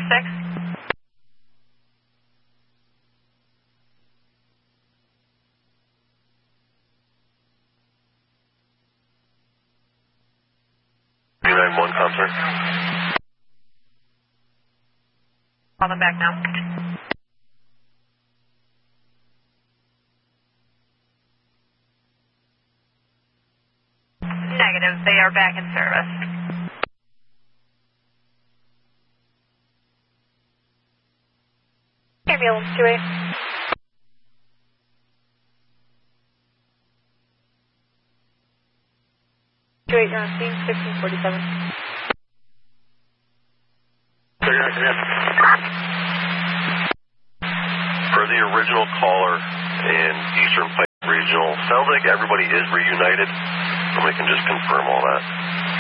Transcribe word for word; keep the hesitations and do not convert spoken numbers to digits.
six. three nine one, concert. Call them back now. Negative, they are back in service. Ambulance two eight. two eight, you're on scene, fifteen forty-seven. For the original caller in Eastern Pike Regional, sounds like everybody is reunited, and we can just confirm all that.